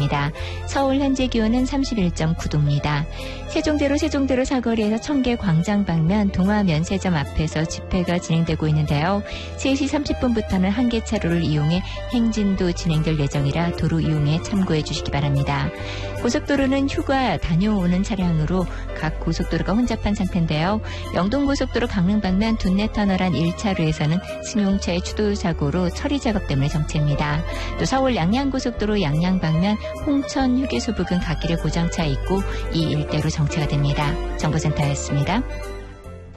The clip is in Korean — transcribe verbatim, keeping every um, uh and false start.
있습니다. 서울 현재 기온은 삼십일 점 구 도입니다. 세종대로 세종대로 사거리에서 청계 광장 방면 동화면세점 앞에서 집회가 진행되고 있는데요. 세 시 삼십 분부터는 한 개 차로를 이용해 행진도 진행될 예정이라 도로 이용에 참고해 주시기 바랍니다. 고속도로는 휴가 다녀오는 차량으로 각 고속도로가 혼잡한 상태인데요. 영동고속도로 강릉 방면 둔내터널 안 일 차로에서는 승용차의 추돌 사고로 처리 작업 때문에 정체입니다. 또 서울 양양고속도로 양양 방면 홍천 휴게소 부근 갓길에 고장차 있고 이 일대로 정체가 됩니다. 정보센터였습니다.